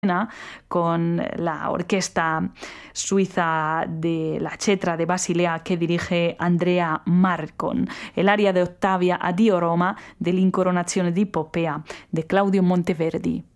con la orquesta suiza de la Cetra de Basilea que dirige Andrea Marcon, el aria de Ottavia Addio Roma dell'Incoronazione di Poppea de Claudio Monteverdi.